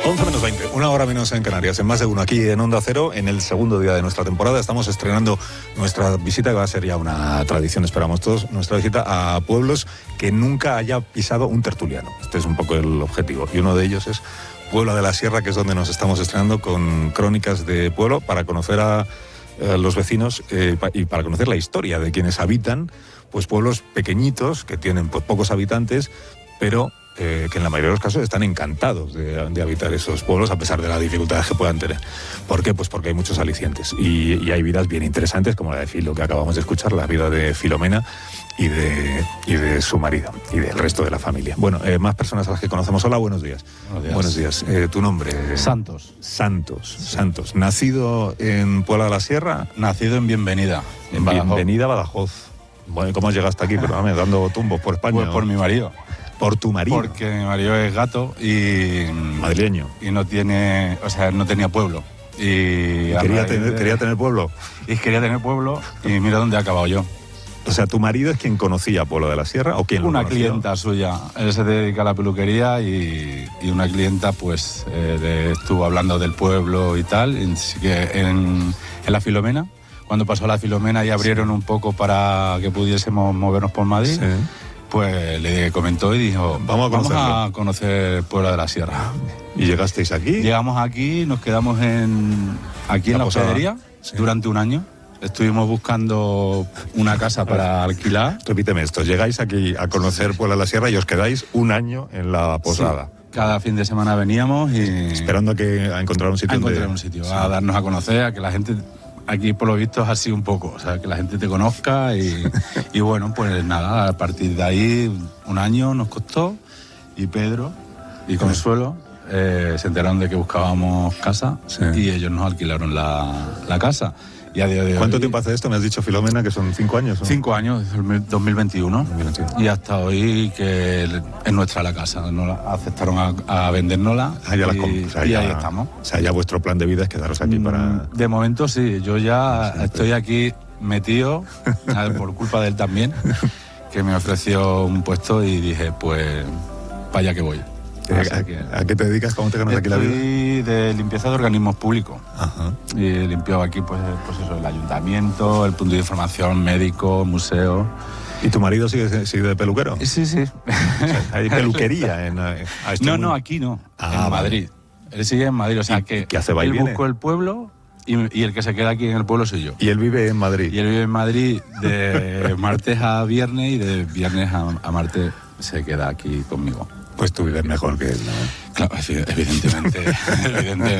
11:20, una hora menos en Canarias, en Más de Uno, aquí en Onda Cero, en el segundo día de nuestra temporada. Estamos estrenando nuestra visita, que va a ser ya una tradición, esperamos todos, nuestra visita a pueblos que nunca haya pisado un tertuliano. Este es un poco el objetivo, y uno de ellos es Puebla de la Sierra, que es donde nos estamos estrenando con crónicas de pueblo, para conocer a los vecinos y para conocer la historia de quienes habitan pues pueblos pequeñitos, que tienen pues pocos habitantes, pero que en la mayoría de los casos están encantados de habitar esos pueblos, a pesar de las dificultades que puedan tener. ¿Por qué? Pues porque hay muchos alicientes y hay vidas bien interesantes, como la de Filo, que acabamos de escuchar, la vida de Filomena y de su marido y del resto de la familia. Bueno, más personas a las que conocemos. Hola, buenos días. Buenos días. ¿Tu nombre? Santos. Santos. ¿Nacido en Puebla de la Sierra? Nacido en Bienvenida. En Bienvenida, Badajoz. Bueno, ¿cómo llegaste aquí? Perdóname, dando tumbos por España. Pues por mi marido. ¿Por tu marido? Porque mi marido es gato y... madrileño. Y no tiene... O sea, no tenía pueblo. Y quería tener pueblo. Y quería tener pueblo y mira dónde he acabado yo. O sea, ¿tu marido es quien conocía Pueblo de la Sierra o quién lo conocía? Una clienta suya. Él se dedica a la peluquería y una clienta pues le estuvo hablando del pueblo y tal. Así que en la Filomena, cuando pasó la Filomena y abrieron un poco para que pudiésemos movernos por Madrid, pues le comentó y dijo, vamos a conocer Puebla de la Sierra. ¿Y llegasteis aquí? Llegamos aquí, nos quedamos aquí en la hospedería durante un año. Estuvimos buscando una casa para alquilar. Repíteme esto, llegáis aquí a conocer Puebla de la Sierra y os quedáis un año en la posada. Sí. Cada fin de semana veníamos y... esperando a encontrar un sitio. A darnos a conocer, a que la gente... Aquí, por lo visto, es así un poco, o sea, que la gente te conozca y bueno, pues nada, a partir de ahí un año nos costó y Pedro y Consuelo se enteraron de que buscábamos casa y ellos nos alquilaron la casa. Y a día de ¿Cuánto hoy, tiempo hace esto? Me has dicho, Filomena, que son 5 años. ¿No? 5 años, 2021. Y hasta hoy que es nuestra la casa. Nos aceptaron a vendérnosla y ahí estamos. O sea, ya vuestro plan de vida es quedaros aquí para... De momento sí, yo ya estoy aquí metido, por culpa de él también, que me ofreció un puesto y dije, pues, para allá que voy. ¿A qué te dedicas? ¿Cómo te ganas aquí la vida? Estoy de limpieza de organismos públicos. Ajá. Y he limpiado aquí, pues eso, el ayuntamiento, el punto de información, médico, museo. ¿Y tu marido sigue de peluquero? Sí. O sea, hay peluquería en... No, aquí no, en Madrid. Él sigue en Madrid, o sea que ¿qué hace? ¿Va y él viene? buscó el pueblo y el que se queda aquí en el pueblo soy yo. ¿Y él vive en Madrid? Y él vive en Madrid de martes a viernes y de viernes a martes se queda aquí conmigo. Pues tú vives mejor que él, ¿no? Claro, evidentemente.